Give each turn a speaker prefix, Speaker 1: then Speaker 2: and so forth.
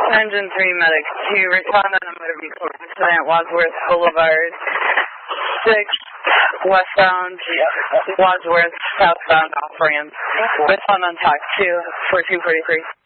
Speaker 1: Engine 3 medic to respond on a motor vehicle accident, Wadsworth Boulevard, 6 westbound, Wadsworth southbound off ramp. Respond on TAC 2 for 243.